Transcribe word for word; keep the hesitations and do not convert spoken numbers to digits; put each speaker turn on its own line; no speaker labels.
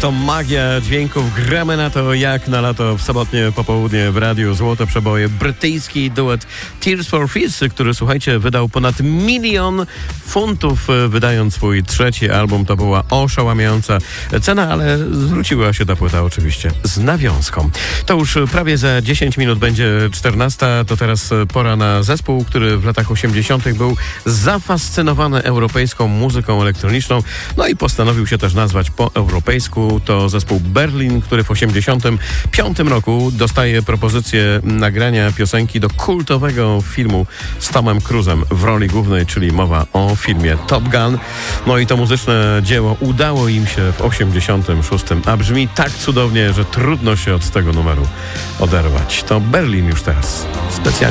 to magia dźwięków. Gramy na to jak na lato w sobotnie popołudnie w radiu. Złote przeboje. Brytyjski duet Tears for Fears, który, słuchajcie, wydał ponad milion funtów, wydając swój trzeci album. To była oszałamiająca cena, ale zwróciła się ta płyta oczywiście z nawiązką. To już prawie za dziesięć minut będzie czternasta. To teraz pora na zespół, który w latach osiemdziesiątych był zafascynowany europejską muzyką elektroniczną. No i postanowił się też nazwać po europejsku. To zespół Berlin, który w osiemdziesiątym piątym roku dostaje propozycję nagrania piosenki do kultowego filmu z Tomem Cruise'em w roli głównej, czyli mowa o filmie Top Gun. No i to muzyczne dzieło udało im się w osiemdziesiątym szóstym, a brzmi tak cudownie, że trudno się od tego numeru oderwać. To Berlin już teraz specjalnie